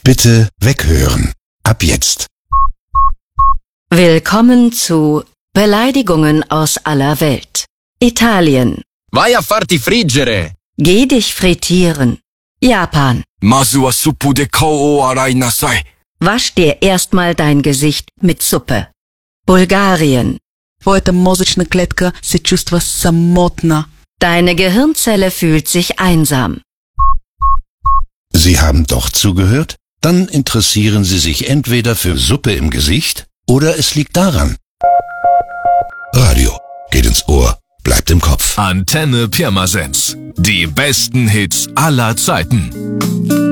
Bitte weghören. Ab jetzt. Willkommen zu Beleidigungen aus aller Welt. Italien. Vai a farti friggere! Geh dich frittieren. Japan. まずはスープで顔を洗いなさい。 Wasch dir erstmal dein Gesicht mit Suppe. Bulgarien. Твоята мозъчна клетка се чувства самотна. Deine Gehirnzelle fühlt sich einsam. Sie haben doch zugehört? Dann interessieren Sie sich entweder für Suppe im Gesicht oder es liegt daran. Radio geht ins Ohr, bleibt im Kopf. Antenne Pirmasens. Die besten Hits aller Zeiten.